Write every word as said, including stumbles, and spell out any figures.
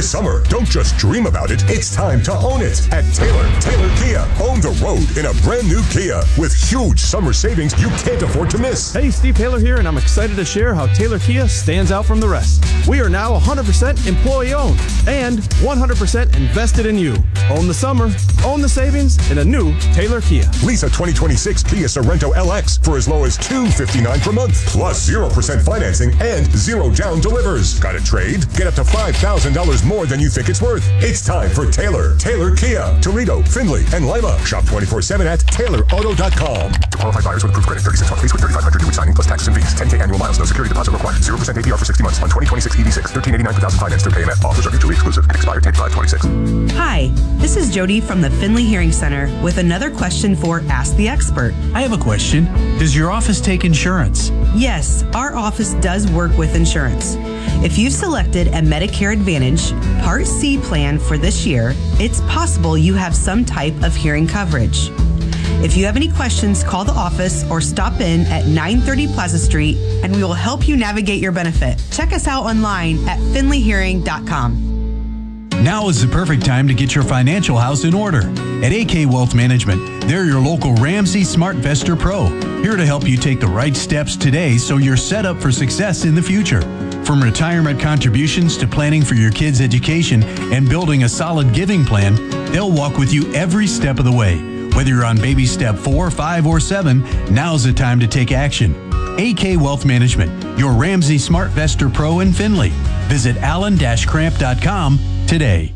This summer, don't just dream about it, it's time to own it at Taylor. Taylor Kia. Own the road in a brand new Kia with huge summer savings you can't afford to miss. Hey, Steve Taylor here, and I'm excited to share how Taylor Kia stands out from the rest. We are now one hundred percent employee-owned and one hundred percent invested in you. Own the summer, own the savings in a new Taylor Kia. Lease a twenty twenty-six Kia Sorento L X for as low as two hundred fifty-nine dollars per month, plus zero percent financing and zero down delivers. Got a trade? Get up to five thousand dollars more than you think it's worth. It's time for Taylor. Taylor Kia. Toledo, Findlay, and Lima. Shop twenty-four seven at taylor auto dot com. To qualified buyers with approved credit, thirty-six month lease with thirty-five hundred dollars due with signing plus taxes and fees. ten K annual miles, no security deposit required. zero percent A P R for sixty months on twenty twenty-six E V six. thirteen eighty-nine per thousand finance through K M F. Offers are mutually exclusive. Expire ten five twenty-six. Hi, this is Jody from the Findlay Hearing Center with another question for Ask the Expert. I have a question. Does your office take insurance? Yes, our office does work with insurance. If you've selected a Medicare Advantage Part C plan for this year, it's possible you have some type of hearing coverage. If you have any questions, call the office or stop in at nine thirty Plaza Street and we will help you navigate your benefit. Check us out online at finley hearing dot com. Now is the perfect time to get your financial house in order. At A K Wealth Management, they're your local Ramsey SmartVestor Pro, here to help you take the right steps today so you're set up for success in the future. From retirement contributions to planning for your kids' education and building a solid giving plan, they'll walk with you every step of the way. Whether you're on baby step four, five, or seven, now's the time to take action. A K Wealth Management, your Ramsey SmartVestor Pro in Findlay. Visit allen dash cramp dot com today.